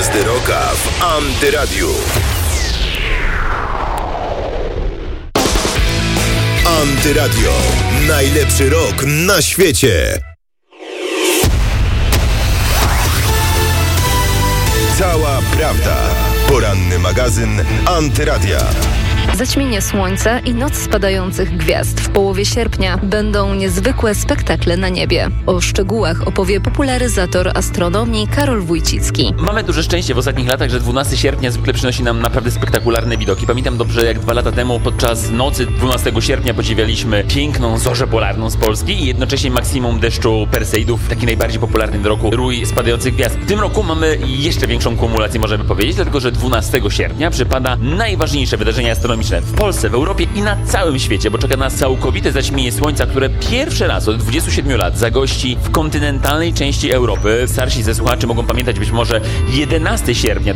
Gwiazdy Rocka w Antyradiu. Antyradio. Najlepszy rok na świecie. Cała prawda. Poranny magazyn Antyradia. Zaćmienie słońca i noc spadających gwiazd w połowie sierpnia będą niezwykłe spektakle na niebie. O szczegółach opowie popularyzator astronomii Karol Wójcicki. Mamy duże szczęście w ostatnich latach, że 12 sierpnia zwykle przynosi nam naprawdę spektakularne widoki. Pamiętam dobrze, jak 2 lata temu podczas nocy 12 sierpnia podziwialiśmy piękną zorzę polarną z Polski i jednocześnie maksimum deszczu Perseidów, taki najbardziej popularny w roku rój spadających gwiazd. W tym roku mamy jeszcze większą kumulację, możemy powiedzieć, dlatego że 12 sierpnia przypada najważniejsze wydarzenie astronomiczne w Polsce, w Europie i na całym świecie, bo czeka nas całkowite zaćmienie słońca, które pierwszy raz od 27 lat zagości w kontynentalnej części Europy. Starsi ze słuchaczy mogą pamiętać być może 11 sierpnia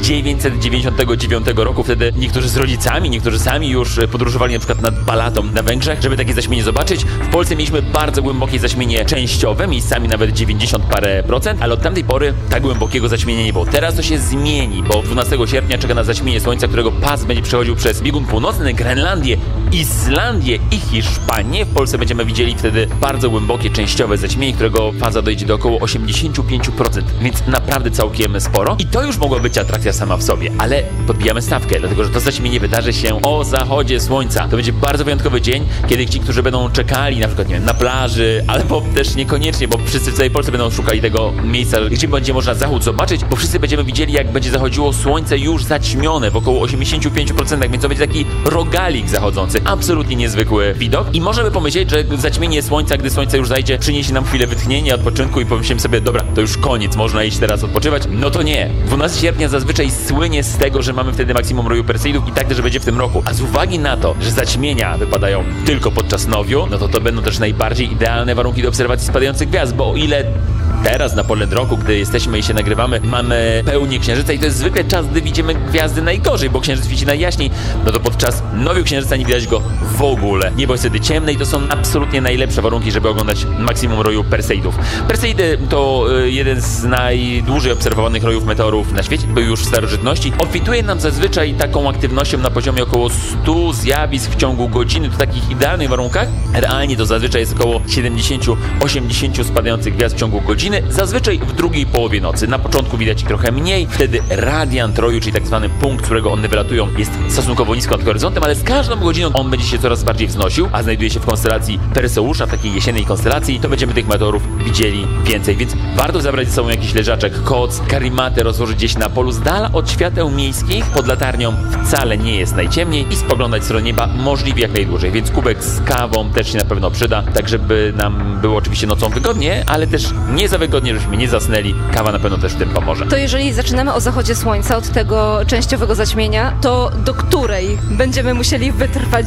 1999 roku. Wtedy niektórzy z rodzicami, niektórzy sami już podróżowali na przykład nad Balatą na Węgrzech, żeby takie zaćmienie zobaczyć. W Polsce mieliśmy bardzo głębokie zaćmienie częściowe, miejscami nawet 90 parę procent, ale od tamtej pory tak głębokiego zaćmienia nie było. Teraz to się zmieni, bo 12 sierpnia czeka na zaćmienie słońca, którego pas będzie przechodził przez biegun północny, Grenlandię, Islandię i Hiszpanię. W Polsce będziemy widzieli wtedy bardzo głębokie, częściowe zaćmienie, którego faza dojdzie do około 85%, więc naprawdę całkiem sporo. I to już mogła być atrakcja sama w sobie, ale podbijamy stawkę, dlatego że to zaćmienie wydarzy się o zachodzie słońca. To będzie bardzo wyjątkowy dzień, kiedy ci, którzy będą czekali na przykład, nie wiem, na plaży, albo też niekoniecznie, bo wszyscy w całej Polsce będą szukali tego miejsca, gdzie będzie można zachód zobaczyć, bo wszyscy będziemy widzieli, jak będzie zachodziło słońce już zaćmione w około 85%, więc to będzie taki rogalik zachodzący. Absolutnie niezwykły widok i możemy pomyśleć, że zaćmienie słońca, gdy słońce już zajdzie, przyniesie nam chwilę wytchnienia, odpoczynku i pomyślimy sobie, dobra, to już koniec, można iść teraz odpoczywać. No to nie. 12 sierpnia zazwyczaj słynie z tego, że mamy wtedy maksimum roju Perseidów i tak też będzie w tym roku. A z uwagi na to, że zaćmienia wypadają tylko podczas nowiu, no to będą też najbardziej idealne warunki do obserwacji spadających gwiazd, bo o ile teraz na pole roku, gdy jesteśmy i się nagrywamy, mamy pełnię księżyca i to jest zwykle czas, gdy widzimy gwiazdy najgorzej, bo księżyc świeci najjaśniej, no to podczas nowiu księżyca nie widać go w ogóle. Niebo jest wtedy ciemne i to są absolutnie najlepsze warunki, żeby oglądać maksimum roju Perseidów. Perseidy to jeden z najdłużej obserwowanych rojów meteorów na świecie, był już w starożytności. Obfituje nam zazwyczaj taką aktywnością na poziomie około 100 zjawisk w ciągu godziny, w takich idealnych warunkach. Realnie to zazwyczaj jest około 70-80 spadających gwiazd w ciągu godziny. Zazwyczaj w drugiej połowie nocy. Na początku widać ich trochę mniej. Wtedy radiant roju, czyli tak zwany punkt, z którego one wylatują, jest stosunkowo nisko nad horyzontem, ale z każdą godziną on będzie się coraz bardziej wznosił, a znajduje się w konstelacji Perseusza, w takiej jesiennej konstelacji, to będziemy tych meteorów widzieli więcej, więc warto zabrać ze sobą jakiś leżaczek, koc, karimatę rozłożyć gdzieś na polu z dala od świateł miejskich. Pod latarnią wcale nie jest najciemniej i spoglądać w stronę nieba możliwie jak najdłużej, więc kubek z kawą też się na pewno przyda, tak żeby nam było oczywiście nocą wygodnie, ale też nie za wygodnie, żebyśmy nie zasnęli. Kawa na pewno też w tym pomoże. To jeżeli zaczynamy o zachodzie słońca od tego częściowego zaćmienia, to do której będziemy musieli wytrwać